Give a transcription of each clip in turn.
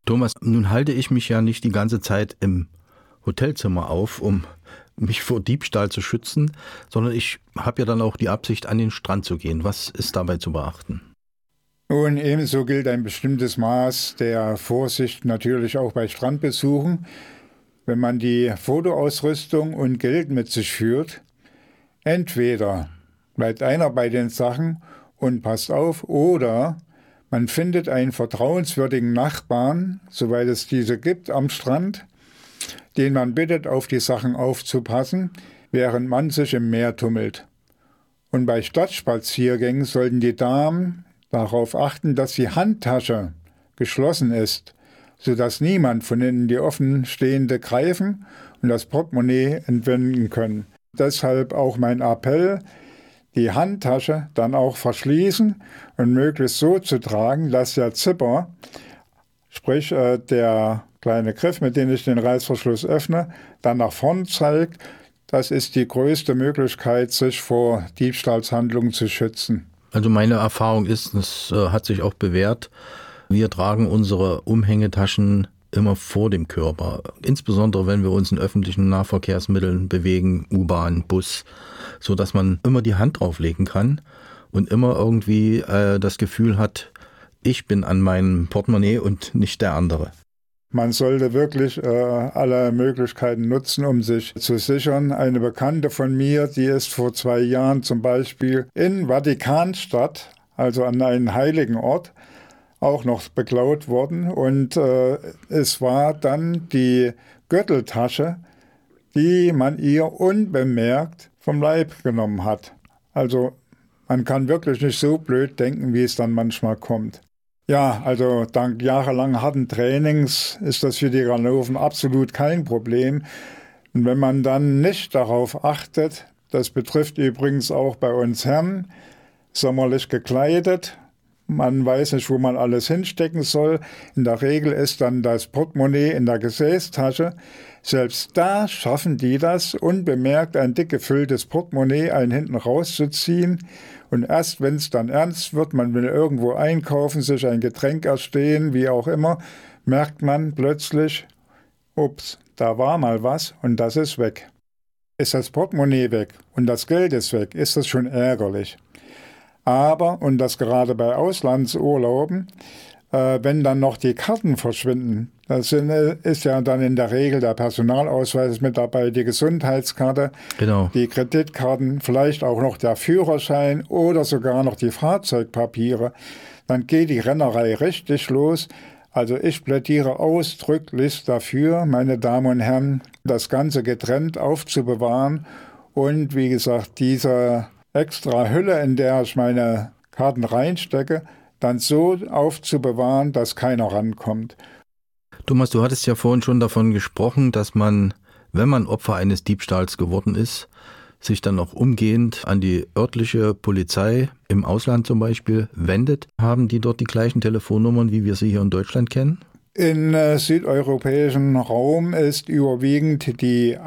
Thomas, nun halte ich mich ja nicht die ganze Zeit im Hotelzimmer auf, um mich vor Diebstahl zu schützen, sondern ich habe ja dann auch die Absicht, an den Strand zu gehen. Was ist dabei zu beachten? Nun, ebenso gilt ein bestimmtes Maß der Vorsicht natürlich auch bei Strandbesuchen. Wenn man die Fotoausrüstung und Geld mit sich führt, entweder bleibt einer bei den Sachen und passt auf, oder man findet einen vertrauenswürdigen Nachbarn, soweit es diese gibt, am Strand, den man bittet, auf die Sachen aufzupassen, während man sich im Meer tummelt. Und bei Stadtspaziergängen sollten die Damen darauf achten, dass die Handtasche geschlossen ist, sodass niemand von innen die offenstehende greifen und das Portemonnaie entwenden können. Deshalb auch mein Appell, die Handtasche dann auch verschließen und möglichst so zu tragen, dass der Zipper, sprich der kleine Griff, mit dem ich den Reißverschluss öffne, dann nach vorn zeigt. Das ist die größte Möglichkeit, sich vor Diebstahlshandlungen zu schützen. Also meine Erfahrung ist, das hat sich auch bewährt, wir tragen unsere Umhängetaschen immer vor dem Körper. Insbesondere, wenn wir uns in öffentlichen Nahverkehrsmitteln bewegen, U-Bahn, Bus, sodass man immer die Hand drauflegen kann und immer irgendwie das Gefühl hat, ich bin an meinem Portemonnaie und nicht der andere. Man sollte wirklich alle Möglichkeiten nutzen, um sich zu sichern. Eine Bekannte von mir, die ist vor 2 Jahren zum Beispiel in Vatikanstadt, also an einen heiligen Ort, auch noch beklaut worden. Und es war dann die Gürteltasche, die man ihr unbemerkt vom Leib genommen hat. Also man kann wirklich nicht so blöd denken, wie es dann manchmal kommt. Ja, also dank jahrelang harten Trainings ist das für die Ganoven absolut kein Problem. Und wenn man dann nicht darauf achtet, das betrifft übrigens auch bei uns Herren, sommerlich gekleidet, man weiß nicht, wo man alles hinstecken soll. In der Regel ist dann das Portemonnaie in der Gesäßtasche. Selbst da schaffen die das, unbemerkt ein dick gefülltes Portemonnaie einen hinten rauszuziehen. Und erst wenn es dann ernst wird, man will irgendwo einkaufen, sich ein Getränk erstehen, wie auch immer, merkt man plötzlich, ups, da war mal was und das ist weg. Ist das Portemonnaie weg und das Geld ist weg, ist das schon ärgerlich. Aber, und das gerade bei Auslandsurlauben, wenn dann noch die Karten verschwinden, das ist ja dann in der Regel der Personalausweis mit dabei, die Gesundheitskarte, genau, die Kreditkarten, vielleicht auch noch der Führerschein oder sogar noch die Fahrzeugpapiere, dann geht die Rennerei richtig los. Also ich plädiere ausdrücklich dafür, meine Damen und Herren, das Ganze getrennt aufzubewahren und wie gesagt, diese extra Hülle, in der ich meine Karten reinstecke, dann so aufzubewahren, dass keiner rankommt. Thomas, du hattest ja vorhin schon davon gesprochen, dass man, wenn man Opfer eines Diebstahls geworden ist, sich dann auch umgehend an die örtliche Polizei im Ausland zum Beispiel wendet. Haben die dort die gleichen Telefonnummern, wie wir sie hier in Deutschland kennen? Im südeuropäischen Raum ist überwiegend die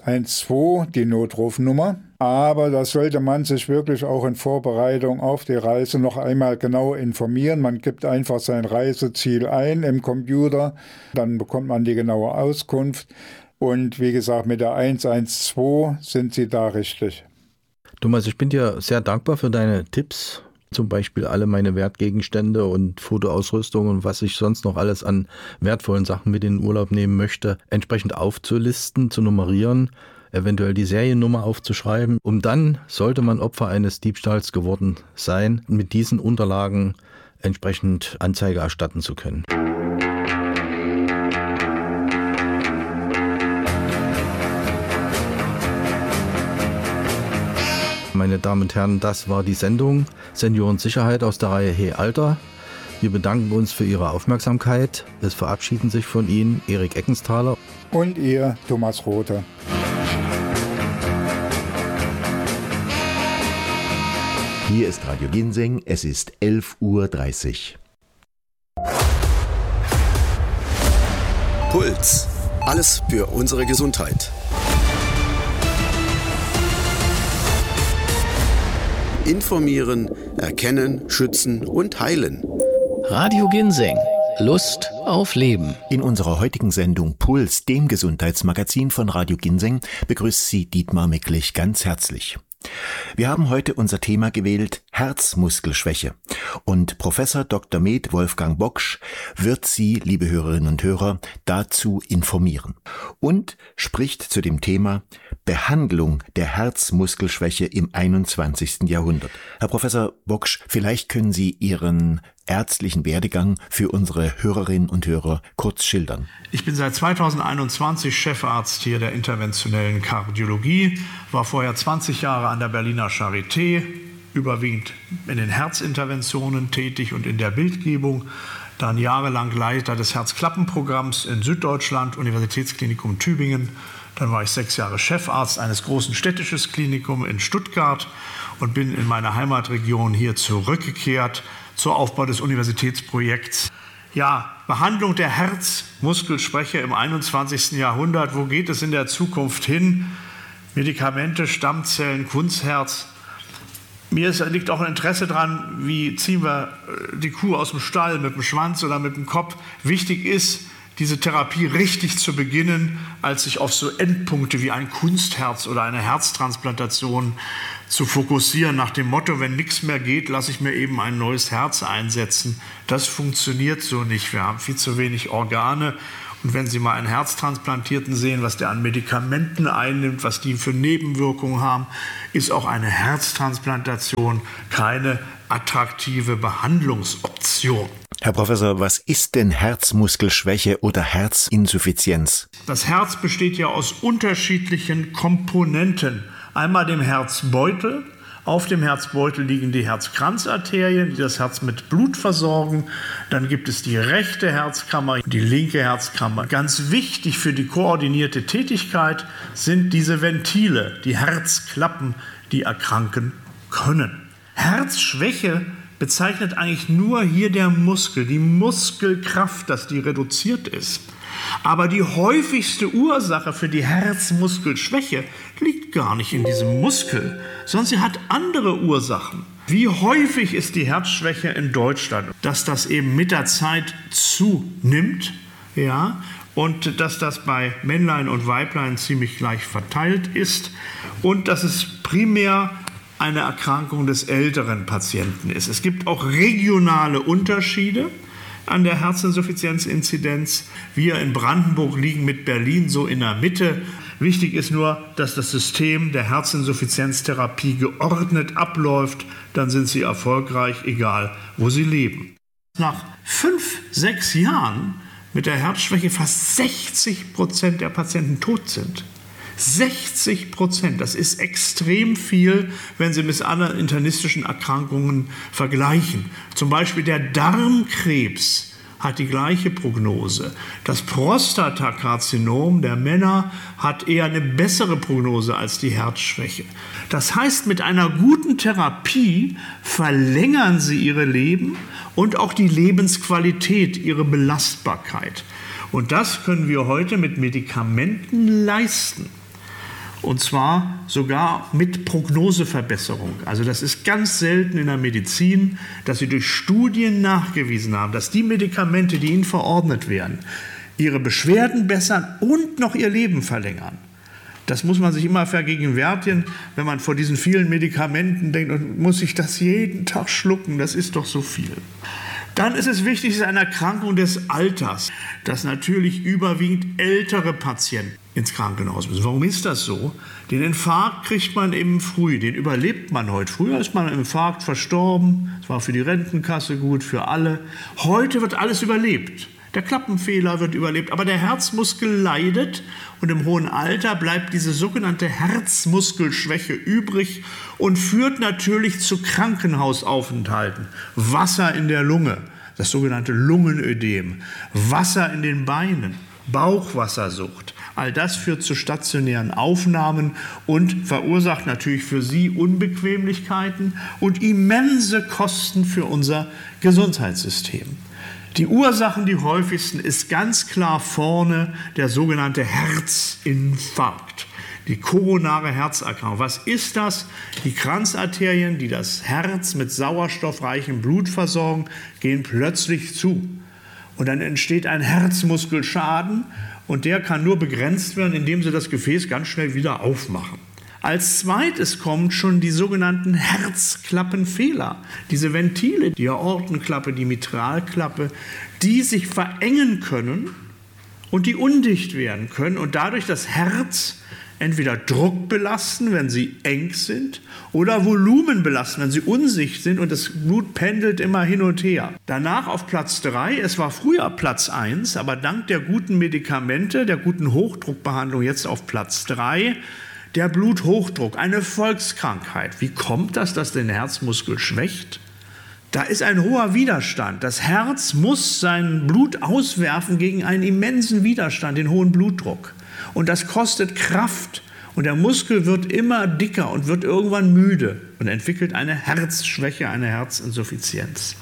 112 die Notrufnummer. Aber da sollte man sich wirklich auch in Vorbereitung auf die Reise noch einmal genau informieren. Man gibt einfach sein Reiseziel ein im Computer, dann bekommt man die genaue Auskunft. Und wie gesagt, mit der 112 sind Sie da richtig. Thomas, ich bin dir sehr dankbar für deine Tipps. Zum Beispiel alle meine Wertgegenstände und Fotoausrüstung und was ich sonst noch alles an wertvollen Sachen mit in den Urlaub nehmen möchte, entsprechend aufzulisten, zu nummerieren, eventuell die Seriennummer aufzuschreiben, um dann, sollte man Opfer eines Diebstahls geworden sein, mit diesen Unterlagen entsprechend Anzeige erstatten zu können. Meine Damen und Herren, das war die Sendung Seniorensicherheit aus der Reihe Hey Alter. Wir bedanken uns für Ihre Aufmerksamkeit. Es verabschieden sich von Ihnen Erik Eckenthaler und Ihr Thomas Rothe. Hier ist Radio Ginseng, es ist 11:30 Uhr. Puls. Alles für unsere Gesundheit. Informieren, erkennen, schützen und heilen. Radio Ginseng. Lust auf Leben. In unserer heutigen Sendung Puls, dem Gesundheitsmagazin von Radio Ginseng, begrüßt Sie Dietmar Micklich ganz herzlich. Wir haben heute unser Thema gewählt, Herzmuskelschwäche. Und Professor Dr. med. Wolfgang Boksch wird Sie, liebe Hörerinnen und Hörer, dazu informieren. Und spricht zu dem Thema Behandlung der Herzmuskelschwäche im 21. Jahrhundert. Herr Professor Boksch, vielleicht können Sie Ihren ärztlichen Werdegang für unsere Hörerinnen und Hörer kurz schildern. Ich bin seit 2021 Chefarzt hier der interventionellen Kardiologie, war vorher 20 Jahre an der Berliner Charité, überwiegend in den Herzinterventionen tätig und in der Bildgebung, dann jahrelang Leiter des Herzklappenprogramms in Süddeutschland, Universitätsklinikum Tübingen. Dann war ich 6 Jahre Chefarzt eines großen städtischen Klinikums in Stuttgart und bin in meine Heimatregion hier zurückgekehrt zum Aufbau des Universitätsprojekts. Ja, Behandlung der Herzmuskelschwäche im 21. Jahrhundert. Wo geht es in der Zukunft hin? Medikamente, Stammzellen, Kunstherz. Mir liegt auch ein Interesse daran, wie ziehen wir die Kuh aus dem Stall, mit dem Schwanz oder mit dem Kopf. Wichtig ist, diese Therapie richtig zu beginnen, als sich auf so Endpunkte wie ein Kunstherz oder eine Herztransplantation zu fokussieren, nach dem Motto, wenn nichts mehr geht, lasse ich mir eben ein neues Herz einsetzen. Das funktioniert so nicht. Wir haben viel zu wenig Organe. Und wenn Sie mal einen Herztransplantierten sehen, was der an Medikamenten einnimmt, was die für Nebenwirkungen haben, ist auch eine Herztransplantation keine attraktive Behandlungsoption. Herr Professor, was ist denn Herzmuskelschwäche oder Herzinsuffizienz? Das Herz besteht ja aus unterschiedlichen Komponenten. Einmal dem Herzbeutel. Auf dem Herzbeutel liegen die Herzkranzarterien, die das Herz mit Blut versorgen. Dann gibt es die rechte Herzkammer, die linke Herzkammer. Ganz wichtig für die koordinierte Tätigkeit sind diese Ventile, die Herzklappen, die erkranken können. Herzschwäche bezeichnet eigentlich nur hier der Muskel, die Muskelkraft, dass die reduziert ist. Aber die häufigste Ursache für die Herzmuskelschwäche liegt gar nicht in diesem Muskel, sondern sie hat andere Ursachen. Wie häufig ist die Herzschwäche in Deutschland? Dass das eben mit der Zeit zunimmt, ja, und dass das bei Männlein und Weiblein ziemlich gleich verteilt ist und dass es primär eine Erkrankung des älteren Patienten ist. Es gibt auch regionale Unterschiede an der Herzinsuffizienzinzidenz. Wir in Brandenburg liegen mit Berlin so in der Mitte. Wichtig ist nur, dass das System der Herzinsuffizienztherapie geordnet abläuft. Dann sind Sie erfolgreich, egal wo Sie leben. Nach 5-6 Jahren mit der Herzschwäche fast 60% der Patienten tot sind. 60%, das ist extrem viel, wenn Sie mit anderen internistischen Erkrankungen vergleichen. Zum Beispiel der Darmkrebs hat die gleiche Prognose. Das Prostatakarzinom der Männer hat eher eine bessere Prognose als die Herzschwäche. Das heißt, mit einer guten Therapie verlängern Sie Ihr Leben und auch die Lebensqualität, Ihre Belastbarkeit. Und das können wir heute mit Medikamenten leisten. Und zwar sogar mit Prognoseverbesserung. Also das ist ganz selten in der Medizin, dass sie durch Studien nachgewiesen haben, dass die Medikamente, die ihnen verordnet werden, ihre Beschwerden bessern und noch ihr Leben verlängern. Das muss man sich immer vergegenwärtigen, wenn man vor diesen vielen Medikamenten denkt, und muss ich das jeden Tag schlucken, das ist doch so viel. Dann ist es wichtig, es ist eine Erkrankung des Alters, dass natürlich überwiegend ältere Patienten ins Krankenhaus müssen. Warum ist das so? Den Infarkt kriegt man eben früh, den überlebt man heute. Früher ist man im Infarkt verstorben, das war für die Rentenkasse gut, für alle. Heute wird alles überlebt. Der Klappenfehler wird überlebt, aber der Herzmuskel leidet und im hohen Alter bleibt diese sogenannte Herzmuskelschwäche übrig und führt natürlich zu Krankenhausaufenthalten. Wasser in der Lunge, das sogenannte Lungenödem, Wasser in den Beinen, Bauchwassersucht. All das führt zu stationären Aufnahmen und verursacht natürlich für Sie Unbequemlichkeiten und immense Kosten für unser Gesundheitssystem. Die Ursachen, die häufigsten, ist ganz klar vorne der sogenannte Herzinfarkt, die koronare Herzerkrankung. Was ist das? Die Kranzarterien, die das Herz mit sauerstoffreichem Blut versorgen, gehen plötzlich zu. Und dann entsteht ein Herzmuskelschaden und der kann nur begrenzt werden, indem Sie das Gefäß ganz schnell wieder aufmachen. Als zweites kommen schon die sogenannten Herzklappenfehler. Diese Ventile, die Aortenklappe, die Mitralklappe, die sich verengen können und die undicht werden können und dadurch das Herz entweder Druck belasten, wenn sie eng sind, oder Volumen belasten, wenn sie undicht sind und das Blut pendelt immer hin und her. Danach auf Platz 3, es war früher Platz 1, aber dank der guten Medikamente, der guten Hochdruckbehandlung jetzt auf Platz 3, der Bluthochdruck, eine Volkskrankheit. Wie kommt das, dass den Herzmuskel schwächt? Da ist ein hoher Widerstand. Das Herz muss sein Blut auswerfen gegen einen immensen Widerstand, den hohen Blutdruck. Und das kostet Kraft. Und der Muskel wird immer dicker und wird irgendwann müde und entwickelt eine Herzschwäche, eine Herzinsuffizienz.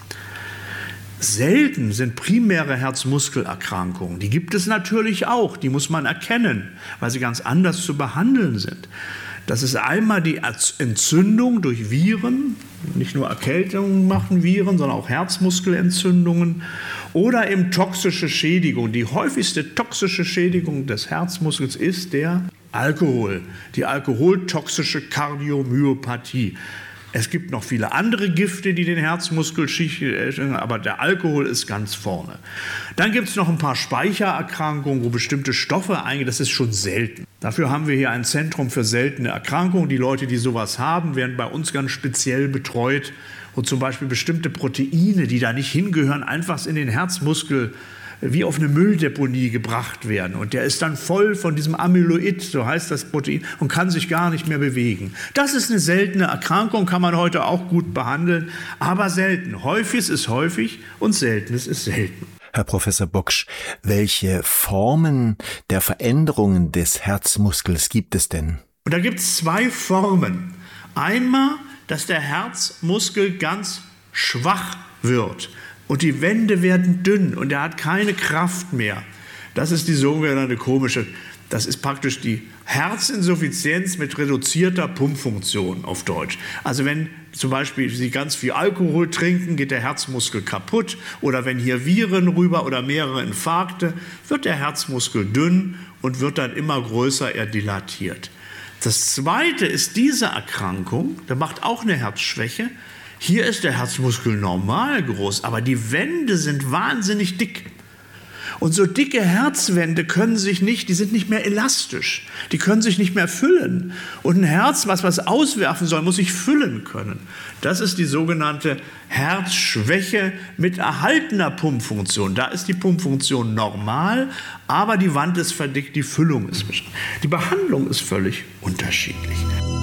Selten sind primäre Herzmuskelerkrankungen. Die gibt es natürlich auch, die muss man erkennen, weil sie ganz anders zu behandeln sind. Das ist einmal die Entzündung durch Viren, nicht nur Erkältungen machen Viren, sondern auch Herzmuskelentzündungen oder eben toxische Schädigung. Die häufigste toxische Schädigung des Herzmuskels ist der Alkohol, die alkoholtoxische Kardiomyopathie. Es gibt noch viele andere Gifte, die den Herzmuskel schädigen, aber der Alkohol ist ganz vorne. Dann gibt es noch ein paar Speichererkrankungen, wo bestimmte Stoffe eingehen. Das ist schon selten. Dafür haben wir hier ein Zentrum für seltene Erkrankungen. Die Leute, die sowas haben, werden bei uns ganz speziell betreut. Und zum Beispiel bestimmte Proteine, die da nicht hingehören, einfach in den Herzmuskel wie auf eine Mülldeponie gebracht werden. Und der ist dann voll von diesem Amyloid, so heißt das Protein, und kann sich gar nicht mehr bewegen. Das ist eine seltene Erkrankung, kann man heute auch gut behandeln, aber selten. Häufiges ist häufig und Seltenes ist selten. Herr Professor Boksch, welche Formen der Veränderungen des Herzmuskels gibt es denn? Und da gibt es 2 Formen. Einmal, dass der Herzmuskel ganz schwach wird. Und die Wände werden dünn und er hat keine Kraft mehr. Das ist die sogenannte das ist praktisch die Herzinsuffizienz mit reduzierter Pumpfunktion auf Deutsch. Also wenn zum Beispiel Sie ganz viel Alkohol trinken, geht der Herzmuskel kaputt. Oder wenn hier Viren rüber oder mehrere Infarkte, wird der Herzmuskel dünn und wird dann immer größer, er dilatiert. Das zweite ist diese Erkrankung, der macht auch eine Herzschwäche. Hier ist der Herzmuskel normal groß, aber die Wände sind wahnsinnig dick. Und so dicke Herzwände die sind nicht mehr elastisch. Die können sich nicht mehr füllen. Und ein Herz, was auswerfen soll, muss sich füllen können. Das ist die sogenannte Herzschwäche mit erhaltener Pumpfunktion. Da ist die Pumpfunktion normal, aber die Wand ist verdickt, die Füllung ist beschränkt. Die Behandlung ist völlig unterschiedlich.